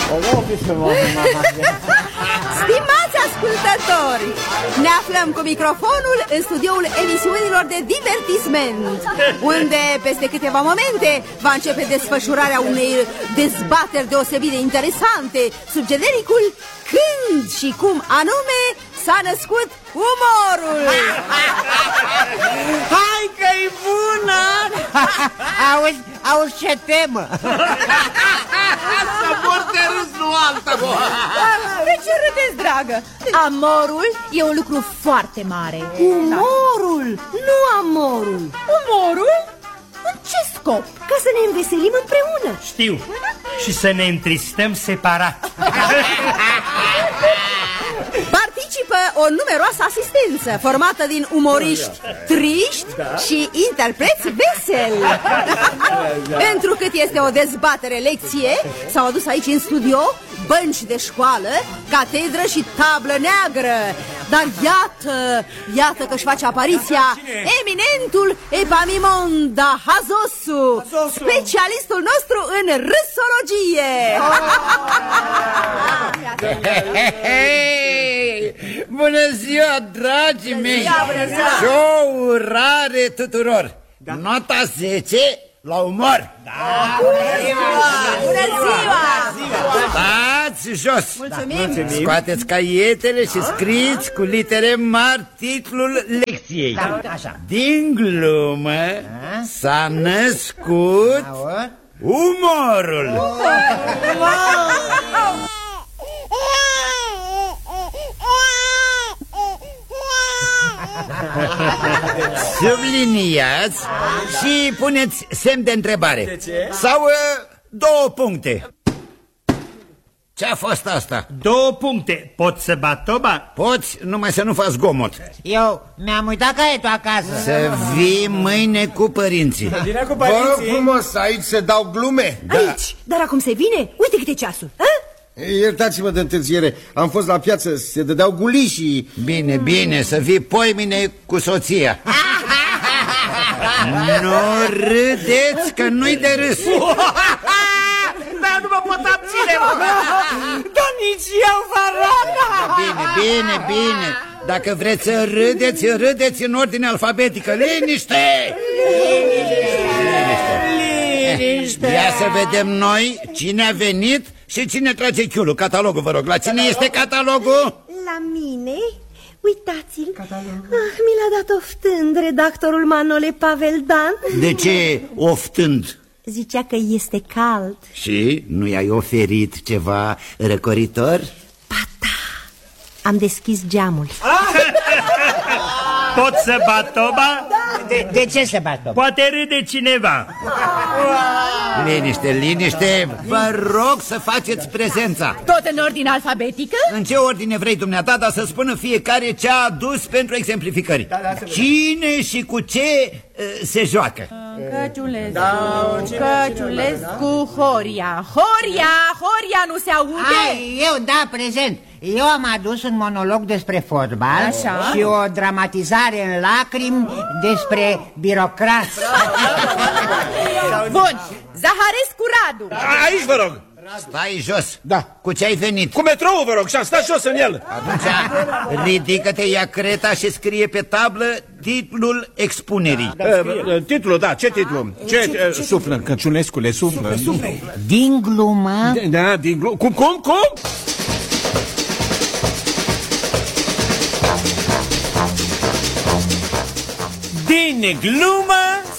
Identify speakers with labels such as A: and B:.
A: Stimați ascultători, ne aflăm cu microfonul în studioul emisiunilor de divertisment, unde peste câteva momente va începe desfășurarea unei dezbateri deosebit de interesante sub genericul Când și cum anume s-a născut umorul.
B: Hai că-i bună! Auzi ce temă!
C: Să mor de râs, nu altă, bă!
A: De ce râdeți, dragă? Amorul e un lucru foarte mare. Umorul, nu amorul. Umorul? În ce scop? Ca să ne înveselim împreună.
D: Știu. Și să ne întristăm separat.
A: Participă o numeroasă asistență formată din umoriști triști și interpreți veseli. Întrucât este o dezbatere-lecție, s-au adus aici în studio bănci de școală, catedră și tablă neagră. Dar iată că își face apariția eminentul Epaminonda Hazosu, specialistul nostru în râsologie.
B: Bună ziua, dragii mei! Și o urare tuturor! Nota 10 la umor!
A: Bună ziua!
B: Stați jos!
A: Mulțumim!
B: Scoateți caietele și scrieți cu litere mari titlul lecției. Din glumă s-a născut umorul. Subliniați și puneți semn de întrebare. De ce? Sau 2 puncte. Ce-a fost asta?
D: 2 puncte. Pot să bat toba?
B: Poți, numai să nu faci zgomot.
E: Eu mi-am uitat caietul acasă.
B: Să vii mâine cu părinții.
C: Vă rog frumos, aici se dau glume.
A: Aici, dar acum se vine? Uite câte ceasul.
C: Iertați-mă de întârziere, am fost la piață, se dădeau gulișii.
B: Bine, bine, să vii poimine cu soția. Nu râdeți că nu-i de râs.
E: Dar nu mă pot abține, mă.
B: Dar nici eu, Varana. Bine. Dacă vreți să râdeți, râdeți în ordine alfabetică. Liniște! Ia să vedem noi cine a venit și cine trage chiulul. Catalogul, vă rog. La cine este catalogul?
F: La mine? Uitați-l. Mi l-a dat oftând redactorul Manole Paveldan.
B: De ce oftând?
F: Zicea că este cald.
B: Și nu i-ai oferit ceva răcoritor?
F: Ba da, am deschis geamul.
D: Pot să bat toba?
E: De ce să bat toba?
D: Poate râde cineva.
B: Liniște. Vă rog să faceți prezența.
A: Tot în ordine alfabetică?
B: În ce ordine vrei dumneata, dar să spună fiecare ce a adus pentru exemplificări. Cine și cu ce se joacă?
A: Căciulescu, Horia. Horia nu se aude?
E: Eu, da, prezent. Eu am adus un monolog despre fotbal. Așa. Și o dramatizare în lacrimi despre birocrați.
A: Bun, Zaharescu Radu.
C: Aici vă rog.
B: Stai jos.
C: Da.
B: Cu ce ai venit?
C: Cu metrou, vă rog, și am stat jos în el.
B: Atunci, ridică-te, ia creta și scrie pe tablă titlul expunerii.
C: Titlul, da, ce titlu? Ce suflă, Căciulescule, suflă.
E: Din glumă.
C: Da, din glumă. Cum?
D: Din glumă